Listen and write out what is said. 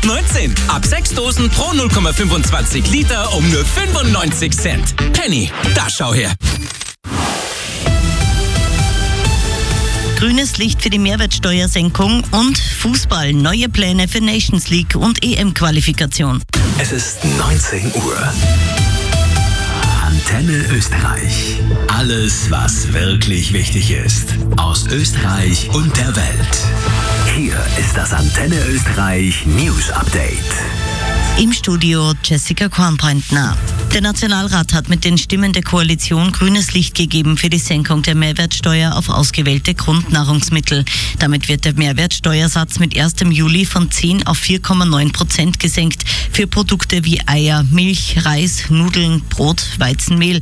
19. Ab 6 Dosen pro 0,25 Liter um nur 95 Cent. Penny, da schau her. Grünes Licht für die Mehrwertsteuersenkung und Fußball. Neue Pläne für Nations League und EM-Qualifikation. Es ist 19 Uhr. Antenne Österreich. Alles, was wirklich wichtig ist. Aus Österreich und der Welt. Hier ist das Antenne Österreich News Update. Im Studio Jessica Kornbreitner. Der Nationalrat hat mit den Stimmen der Koalition grünes Licht gegeben für die Senkung der Mehrwertsteuer auf ausgewählte Grundnahrungsmittel. Damit wird der Mehrwertsteuersatz mit 1. Juli von 10 auf 4,9% gesenkt für Produkte wie Eier, Milch, Reis, Nudeln, Brot, Weizenmehl,